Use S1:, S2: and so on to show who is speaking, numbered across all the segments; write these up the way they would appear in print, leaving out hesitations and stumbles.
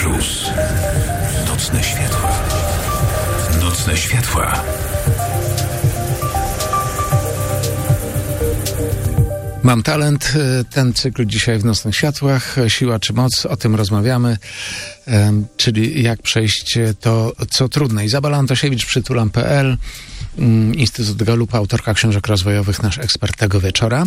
S1: Plus. Nocne światła. Nocne światła.
S2: Mam talent, ten cykl dzisiaj w Nocnych Światłach, siła czy moc, o tym rozmawiamy, czyli jak przejść to, co trudne. Izabela Antosiewicz, Przytulam.pl, Instytut Galupa, autorka książek rozwojowych, nasz ekspert tego wieczora.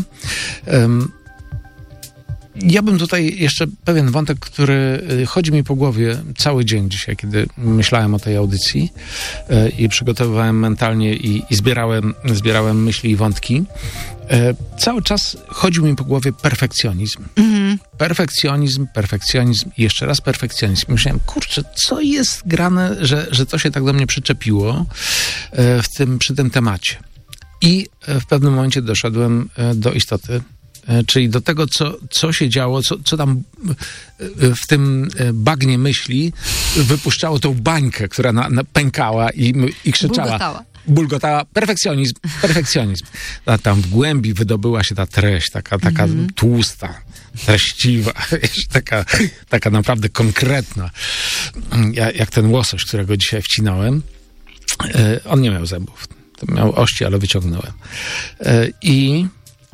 S2: Ja bym tutaj jeszcze pewien wątek, który chodzi mi po głowie cały dzień dzisiaj, kiedy myślałem o tej audycji i przygotowywałem mentalnie i zbierałem myśli i wątki. Cały czas chodził mi po głowie perfekcjonizm. Perfekcjonizm i jeszcze raz perfekcjonizm. Myślałem, kurczę, co jest grane, że to się tak do mnie przyczepiło przy tym temacie. I w pewnym momencie doszedłem do istoty, czyli do tego, co się działo, co tam w tym bagnie myśli wypuszczało tą bańkę, która pękała i krzyczała. Bulgotała. Perfekcjonizm. A tam w głębi wydobyła się ta treść, taka tłusta, treściwa, taka naprawdę konkretna. Jak ten łosoś, którego dzisiaj wcinałem. On nie miał zębów. To miał ości, ale wyciągnąłem. I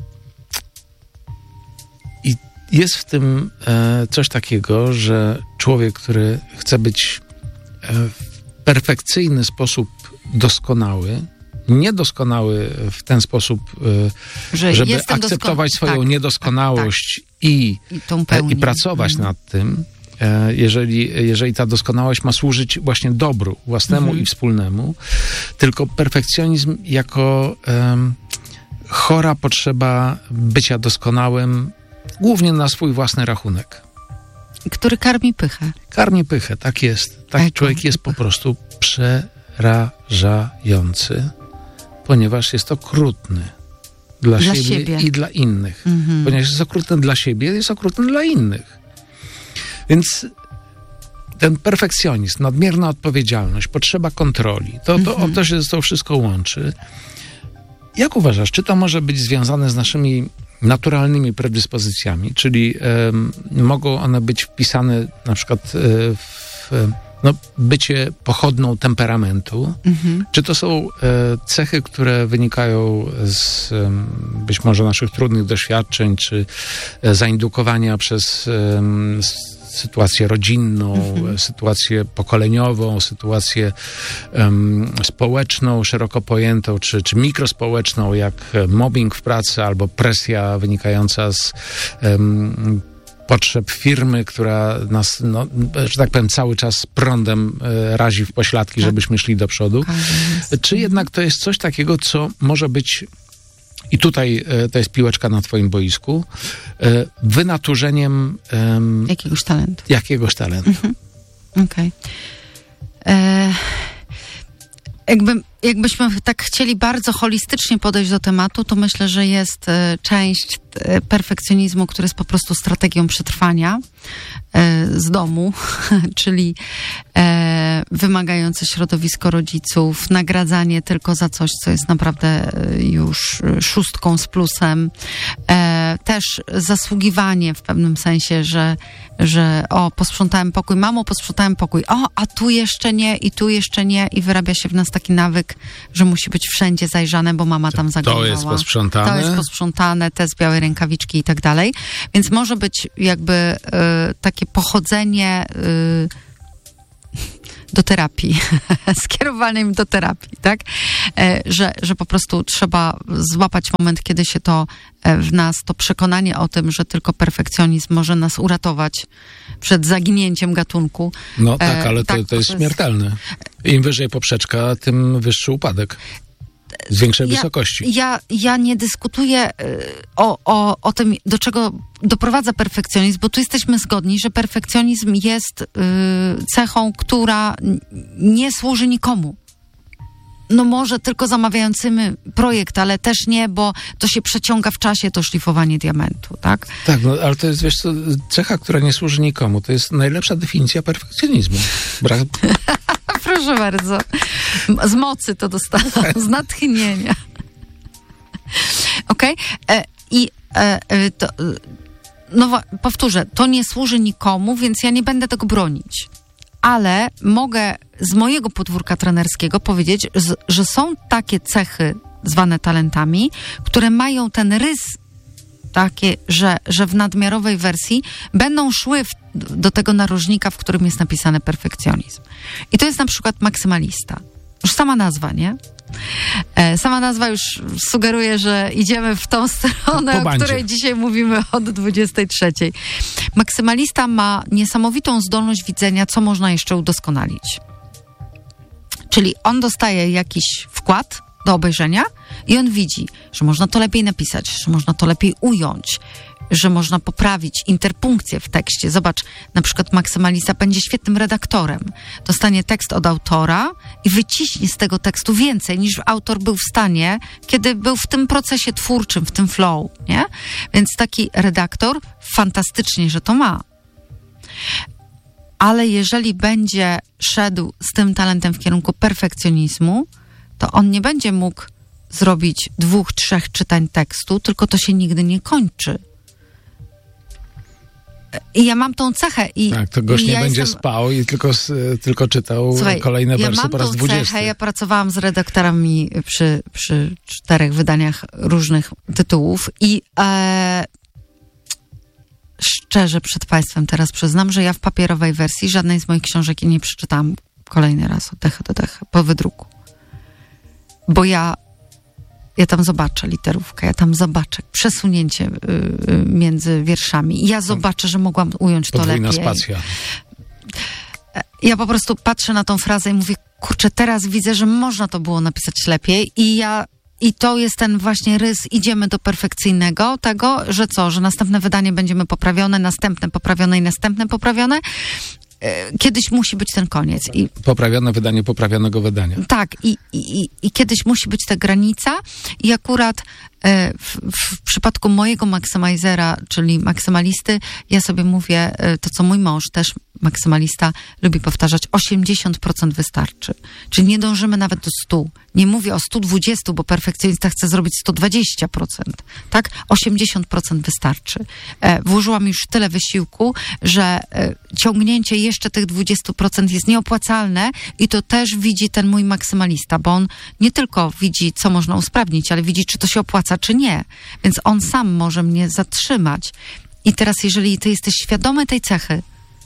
S2: jest w tym coś takiego, że człowiek, który chce być w perfekcyjny sposób doskonały, niedoskonały w ten sposób, żeby akceptować swoją niedoskonałość i pracować nad tym, jeżeli ta doskonałość ma służyć właśnie dobru własnemu i wspólnemu, tylko perfekcjonizm jako chora potrzeba bycia doskonałym, głównie na swój własny rachunek.
S3: Który karmi pychę.
S2: Karmi pychę, tak jest. Taki człowiek jest po prostu przerażający, ponieważ jest okrutny dla siebie i dla innych. Ponieważ jest okrutny dla siebie, jest okrutny dla innych. Więc ten perfekcjonizm, nadmierna odpowiedzialność, potrzeba kontroli, to się to wszystko łączy. Jak uważasz, czy to może być związane z naszymi naturalnymi predyspozycjami, czyli mogą one być wpisane na przykład w bycie pochodną temperamentu? Czy to są cechy, które wynikają z być może naszych trudnych doświadczeń, czy zaindukowania przez sytuację rodzinną, sytuację pokoleniową, sytuację społeczną, szeroko pojętą, czy mikrospołeczną, jak mobbing w pracy, albo presja wynikająca z potrzeb firmy, która nas, że tak powiem, cały czas prądem razi w pośladki, żebyśmy szli do przodu. Czy jednak to jest coś takiego, co może być, i tutaj to jest piłeczka na twoim boisku, wynaturzeniem jakiegoś talentu.
S3: Okej. Jakbyśmy tak chcieli bardzo holistycznie podejść do tematu, to myślę, że jest część perfekcjonizmu, który jest po prostu strategią przetrwania z domu, czyli wymagające środowisko rodziców, nagradzanie tylko za coś, co jest naprawdę już szóstką z plusem, też zasługiwanie w pewnym sensie, że posprzątałem pokój, mamo, posprzątałem pokój, a tu jeszcze nie i tu jeszcze nie, i wyrabia się w nas taki nawyk, że musi być wszędzie zajrzane, bo mama tam zaglądała.
S2: To jest posprzątane.
S3: Te z białej rękawiczki i tak dalej. Więc może być jakby takie pochodzenie do terapii, skierowaniem do terapii, tak? Że po prostu trzeba złapać moment, kiedy się to w nas, to przekonanie o tym, że tylko perfekcjonizm może nas uratować przed zaginięciem gatunku.
S2: No tak, ale to jest śmiertelne. Im wyżej poprzeczka, tym wyższy upadek. Z większej wysokości.
S3: Ja nie dyskutuję o tym, do czego doprowadza perfekcjonizm, bo tu jesteśmy zgodni, że perfekcjonizm jest cechą, która nie służy nikomu. No może tylko zamawiającym projekt, ale też nie, bo to się przeciąga w czasie, to szlifowanie diamentu, tak?
S2: Tak, ale to jest, wiesz co, cecha, która nie służy nikomu. To jest najlepsza definicja perfekcjonizmu.
S3: Proszę bardzo. Z mocy to dostałam, z natchnienia. Okej? powtórzę, to nie służy nikomu, więc ja nie będę tego bronić. Ale mogę z mojego podwórka trenerskiego powiedzieć, że są takie cechy zwane talentami, które mają ten rys takie, że w nadmiarowej wersji będą szły do tego narożnika, w którym jest napisany perfekcjonizm. I to jest na przykład maksymalista. Już sama nazwa, nie? Sama nazwa już sugeruje, że idziemy w tą stronę, o której dzisiaj mówimy od 23. Maksymalista ma niesamowitą zdolność widzenia, co można jeszcze udoskonalić. Czyli on dostaje jakiś wkład do obejrzenia i on widzi, że można to lepiej napisać, że można to lepiej ująć, że można poprawić interpunkcję w tekście. Zobacz, na przykład maksymalista będzie świetnym redaktorem. Dostanie tekst od autora i wyciśnie z tego tekstu więcej, niż autor był w stanie, kiedy był w tym procesie twórczym, w tym flow, nie? Więc taki redaktor fantastycznie, że to ma. Ale jeżeli będzie szedł z tym talentem w kierunku perfekcjonizmu, to on nie będzie mógł zrobić 2-3 czytań tekstu, tylko to się nigdy nie kończy. I ja mam tą cechę.
S2: Tak, to gość nie będzie spał i tylko czytał kolejne wersy po raz 20.
S3: Ja pracowałam z redaktorami przy 4 wydaniach różnych tytułów i szczerze przed Państwem teraz przyznam, że ja w papierowej wersji żadnej z moich książek nie przeczytałam kolejny raz od decha do decha po wydruku. Bo ja tam zobaczę literówkę, ja tam zobaczę przesunięcie między wierszami. Ja zobaczę, że mogłam ująć to lepiej.
S2: Podwójna spacja.
S3: Ja po prostu patrzę na tą frazę i mówię, kurczę, teraz widzę, że można to było napisać lepiej i to jest ten właśnie rys, idziemy do perfekcyjnego tego, że co, że następne wydanie będziemy poprawione, następne poprawione i następne poprawione. Kiedyś musi być ten koniec.
S2: Poprawione wydanie poprawionego wydania.
S3: Tak, i kiedyś musi być ta granica i akurat w przypadku mojego maksymalizera, czyli maksymalisty, ja sobie mówię, to co mój mąż, też maksymalista, lubi powtarzać, 80% wystarczy. Czyli nie dążymy nawet do 100. Nie mówię o 120, bo perfekcjonista chce zrobić 120%. Tak? 80% wystarczy. Włożyłam już tyle wysiłku, że ciągnięcie jeszcze tych 20% jest nieopłacalne i to też widzi ten mój maksymalista, bo on nie tylko widzi, co można usprawnić, ale widzi, czy to się opłaca, czy nie. Więc on sam może mnie zatrzymać. I teraz, jeżeli ty jesteś świadomy tej cechy,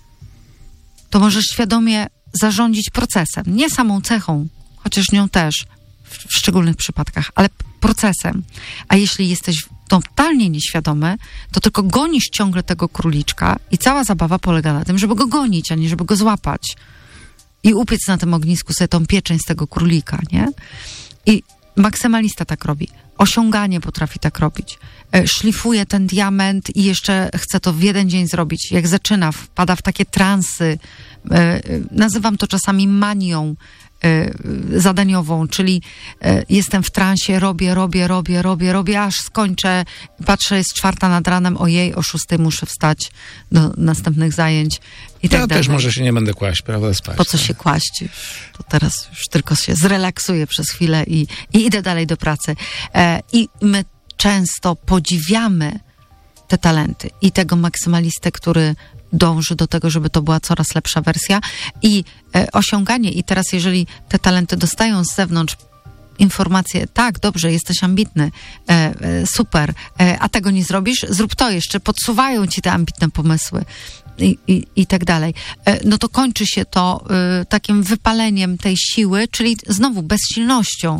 S3: to możesz świadomie zarządzić procesem. Nie samą cechą, chociaż nią też w szczególnych przypadkach, ale procesem. A jeśli jesteś totalnie nieświadomy, to tylko gonisz ciągle tego króliczka i cała zabawa polega na tym, żeby go gonić, a nie żeby go złapać. I upiec na tym ognisku sobie tą pieczeń z tego królika, nie? I maksymalista tak robi. Osiąganie potrafi tak robić. Szlifuje ten diament i jeszcze chce to w jeden dzień zrobić. Jak zaczyna, wpada w takie transy. Nazywam to czasami manią zadaniową, czyli jestem w transie, robię, aż skończę, patrzę, jest 4 nad ranem, ojej, o 6 muszę wstać do następnych zajęć i tak dalej.
S2: Ja też może się nie będę kłaść, prawda, spać.
S3: Po co się kłaść? To teraz już tylko się zrelaksuję przez chwilę i idę dalej do pracy. I my często podziwiamy te talenty i tego maksymalistę, który dąży do tego, żeby to była coraz lepsza wersja i osiąganie. I teraz, jeżeli te talenty dostają z zewnątrz informacje, tak, dobrze, jesteś ambitny, super, a tego nie zrobisz, zrób to jeszcze, podsuwają ci te ambitne pomysły i tak dalej. No to kończy się to takim wypaleniem tej siły, czyli znowu bezsilnością.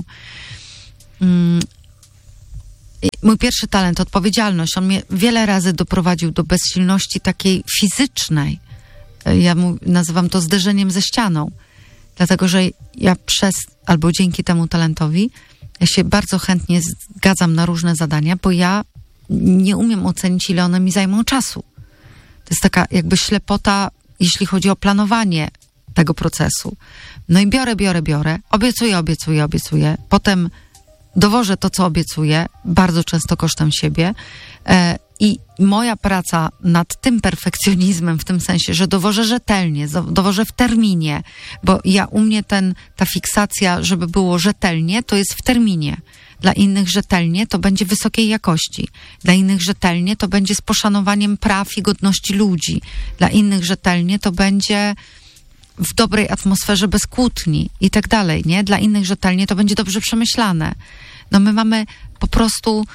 S3: Mój pierwszy talent, odpowiedzialność, on mnie wiele razy doprowadził do bezsilności takiej fizycznej. Ja nazywam to zderzeniem ze ścianą. Dlatego, że ja albo dzięki temu talentowi, ja się bardzo chętnie zgadzam na różne zadania, bo ja nie umiem ocenić, ile one mi zajmą czasu. To jest taka jakby ślepota, jeśli chodzi o planowanie tego procesu. No i biorę, obiecuję, potem dowożę to, co obiecuję, bardzo często kosztem siebie i moja praca nad tym perfekcjonizmem w tym sensie, że dowożę rzetelnie, dowożę w terminie, bo u mnie ta fiksacja, żeby było rzetelnie, to jest w terminie. Dla innych rzetelnie to będzie wysokiej jakości. Dla innych rzetelnie to będzie z poszanowaniem praw i godności ludzi. Dla innych rzetelnie to będzie w dobrej atmosferze bez kłótni i tak dalej, nie? Dla innych rzetelnie to będzie dobrze przemyślane. No my mamy po prostu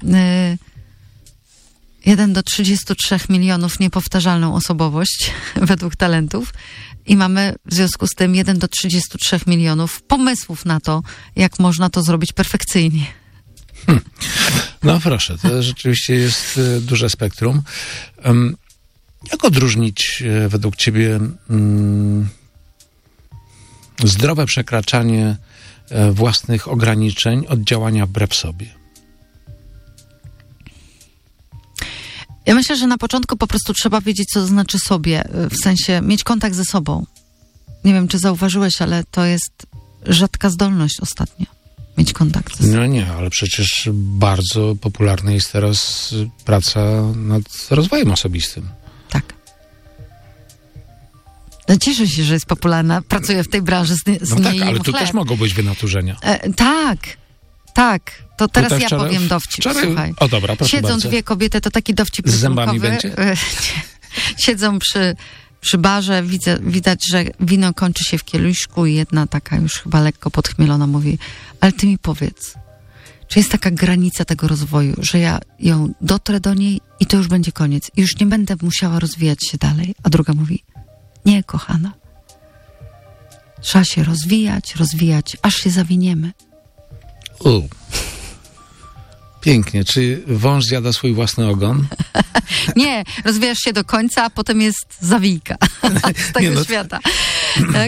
S3: 1 do 33 milionów niepowtarzalną osobowość według talentów i mamy w związku z tym 1 do 33 milionów pomysłów na to, jak można to zrobić perfekcyjnie.
S2: No proszę, to rzeczywiście jest duże spektrum. Jak odróżnić według ciebie zdrowe przekraczanie własnych ograniczeń od działania wbrew sobie?
S3: Ja myślę, że na początku po prostu trzeba wiedzieć, co to znaczy sobie, w sensie mieć kontakt ze sobą. Nie wiem, czy zauważyłeś, ale to jest rzadka zdolność ostatnio. Mieć kontakt ze sobą.
S2: No nie, ale przecież bardzo popularna jest teraz praca nad rozwojem osobistym.
S3: Tak. No cieszę się, że jest popularna. Pracuję w tej branży z
S2: no tak,
S3: niej
S2: ale tu
S3: chleb.
S2: też mogą być wynaturzenia.
S3: Tak. To teraz ja
S2: wczoraj,
S3: powiem dowcip, słuchaj.
S2: O dobra, proszę
S3: Siedzą
S2: bardzo.
S3: dwie kobiety, to taki dowcip
S2: z zębami
S3: rysunkowy.
S2: będzie?
S3: Siedzą przy barze, widać, że wino kończy się w kieliszku i jedna taka już chyba lekko podchmielona mówi, ale ty mi powiedz, czy jest taka granica tego rozwoju, że ja ją dotrę do niej i to już będzie koniec i już nie będę musiała rozwijać się dalej. A druga mówi, nie, kochana. Trzeba się rozwijać, aż się zawiniemy.
S2: Pięknie. Czy wąż zjada swój własny ogon?
S3: Nie, rozwijasz się do końca, a potem jest zawijka z tego świata. Tak?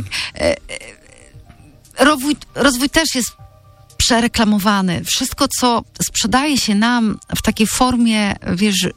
S3: Rozwój też jest przereklamowany. Wszystko, co sprzedaje się nam w takiej formie, wiesz,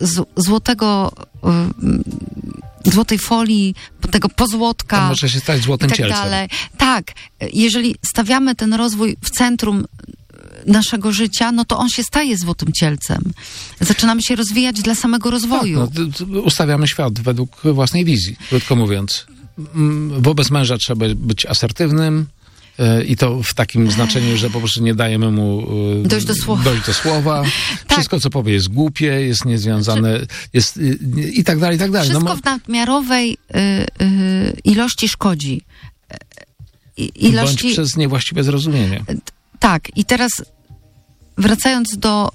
S3: złotej folii, tego pozłotka.
S2: To może się stać złotym cielcem.
S3: Dalej. Tak, jeżeli stawiamy ten rozwój w centrum naszego życia, no to on się staje złotym cielcem. Zaczynamy się rozwijać dla samego rozwoju.
S2: Tak, ustawiamy świat według własnej wizji, krótko mówiąc. Wobec męża trzeba być asertywnym i to w takim znaczeniu, że po prostu nie dajemy mu dojść do słowa. Tak. Wszystko, co powie, jest głupie, jest niezwiązane, jest i tak dalej, i tak dalej.
S3: Wszystko w nadmiarowej ilości szkodzi.
S2: Bądź przez niewłaściwe zrozumienie.
S3: Tak, i teraz wracając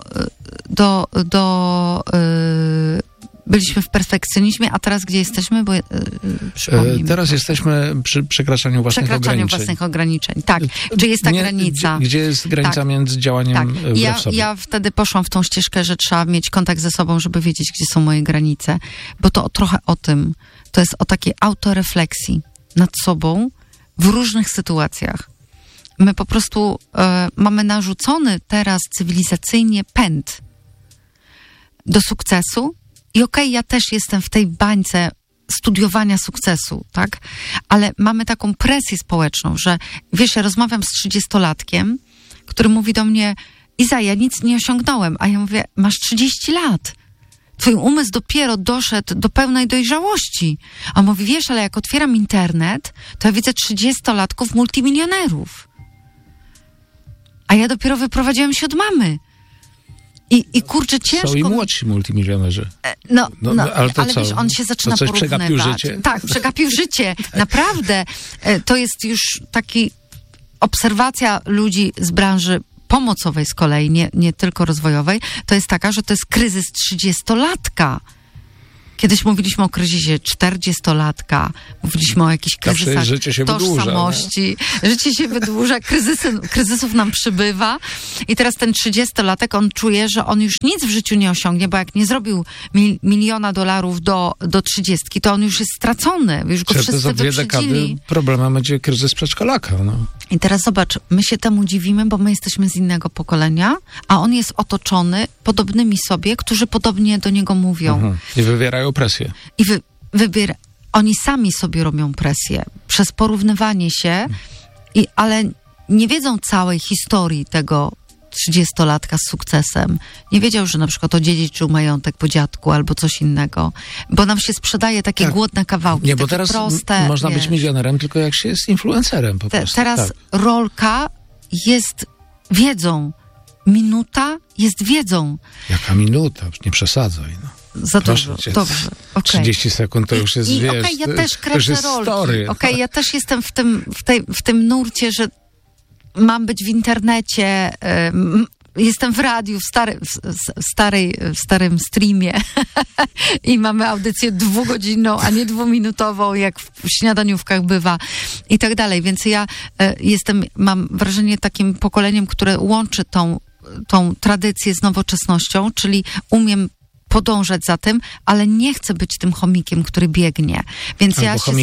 S3: byliśmy w perfekcjonizmie, a teraz gdzie jesteśmy? Bo
S2: teraz jesteśmy przy przekraczaniu własnych
S3: ograniczeń. Tak. Czy jest ta granica?
S2: Gdzie jest granica między działaniem wbrew sobie?
S3: Ja wtedy poszłam w tą ścieżkę, że trzeba mieć kontakt ze sobą, żeby wiedzieć, gdzie są moje granice. Bo to trochę o tym. To jest o takiej autorefleksji nad sobą w różnych sytuacjach. My po prostu mamy narzucony teraz cywilizacyjnie pęd do sukcesu i okej, ja też jestem w tej bańce studiowania sukcesu, tak? Ale mamy taką presję społeczną, że wiesz, ja rozmawiam z 30-latkiem, który mówi do mnie, Iza, ja nic nie osiągnąłem, a ja mówię, masz 30 lat. Twój umysł dopiero doszedł do pełnej dojrzałości. A on mówi, wiesz, ale jak otwieram internet, to ja widzę 30-latków multimilionerów. A ja dopiero wyprowadziłam się od mamy. I kurczę, ciężko...
S2: Są i młodsi multimilionerzy. Ale
S3: wiesz, on się zaczyna porównywać.
S2: Przegapił życie?
S3: Tak, przegapił życie. Naprawdę. To jest już taki obserwacja ludzi z branży pomocowej z kolei, nie tylko rozwojowej. To jest taka, że to jest kryzys 30-latka. Kiedyś mówiliśmy o kryzysie 40-latka, mówiliśmy o jakichś kryzysach tożsamości. Życie się wydłuża, kryzysów nam przybywa i teraz ten 30-latek, on czuje, że on już nic w życiu nie osiągnie, bo jak nie zrobił $1 miliona do 30, to on już jest stracony, już go wszyscy
S2: za 2 dekady problemem będzie kryzys przedszkolaka. No.
S3: I teraz zobacz, my się temu dziwimy, bo my jesteśmy z innego pokolenia, a on jest otoczony podobnymi sobie, którzy podobnie do niego mówią.
S2: I wywierają presję.
S3: Oni sami sobie robią presję przez porównywanie się, ale nie wiedzą całej historii tego 30-latka z sukcesem. Nie wiedział, że na przykład odziedziczył majątek po dziadku albo coś innego, bo nam się sprzedaje takie głodne kawałki.
S2: Nie, bo teraz
S3: proste,
S2: można być milionerem tylko jak się jest influencerem po prostu.
S3: Teraz rolka jest wiedzą. minuta jest wiedzą.
S2: Jaka minuta? Nie przesadzaj, no.
S3: Za dużo, dobrze. Okay.
S2: 30 sekund to już jest, wiesz,
S3: ja też kręcę rolki. Ja też jestem w tym nurcie, że mam być w internecie, jestem w radiu, w starym streamie i mamy audycję 2-godzinną, a nie 2-minutową, jak w śniadaniówkach bywa i tak dalej. Więc ja mam wrażenie takim pokoleniem, które łączy tą tradycję z nowoczesnością, czyli umiem podążać za tym, ale nie chcę być tym chomikiem, który biegnie. Więc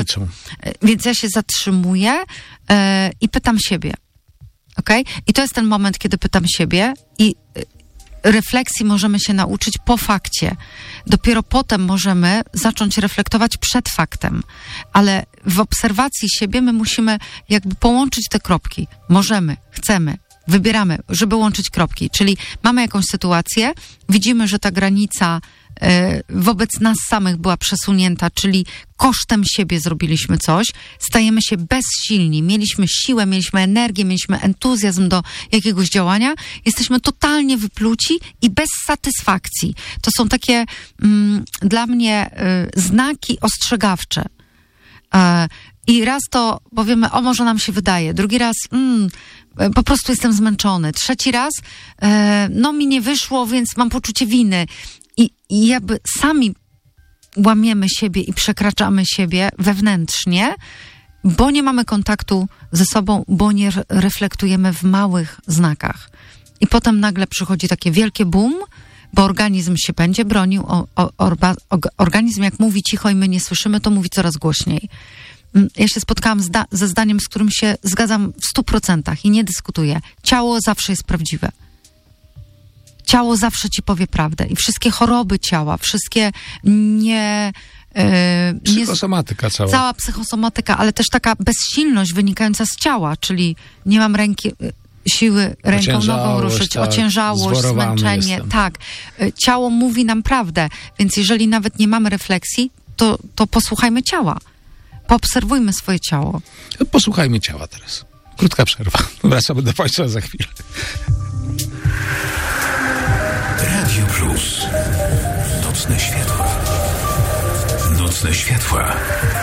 S3: ja się zatrzymuję i pytam siebie. Okay? I to jest ten moment, kiedy pytam siebie i refleksji możemy się nauczyć po fakcie. Dopiero potem możemy zacząć reflektować przed faktem. Ale w obserwacji siebie my musimy jakby połączyć te kropki. Możemy, chcemy, wybieramy, żeby łączyć kropki. Czyli mamy jakąś sytuację, widzimy, że ta granica wobec nas samych była przesunięta, czyli kosztem siebie zrobiliśmy coś, stajemy się bezsilni, mieliśmy siłę, mieliśmy energię, mieliśmy entuzjazm do jakiegoś działania, jesteśmy totalnie wypluci i bez satysfakcji. To są takie dla mnie znaki ostrzegawcze. I raz to powiemy, może nam się wydaje, drugi raz po prostu jestem zmęczony, trzeci raz mi nie wyszło, więc mam poczucie winy. I jakby sami łamiemy siebie i przekraczamy siebie wewnętrznie, bo nie mamy kontaktu ze sobą, bo nie reflektujemy w małych znakach. I potem nagle przychodzi takie wielkie boom, bo organizm się będzie bronił. Organizm jak mówi cicho i my nie słyszymy, to mówi coraz głośniej. Ja się spotkałam ze zdaniem, z którym się zgadzam w 100% i nie dyskutuję. Ciało zawsze jest prawdziwe. Ciało zawsze ci powie prawdę. I wszystkie choroby ciała, wszystkie
S2: psychosomatyka cała.
S3: Cała psychosomatyka, ale też taka bezsilność wynikająca z ciała, czyli nie mam siły ręką, nogą ruszyć, ociężałość, zmęczenie. Jestem. Tak. Ciało mówi nam prawdę, więc jeżeli nawet nie mamy refleksji, to posłuchajmy ciała. Poobserwujmy swoje ciało.
S2: Posłuchajmy ciała teraz. Krótka przerwa. Wracamy do Państwa za chwilę.
S1: Radio Plus. Nocne światła. Nocne światła.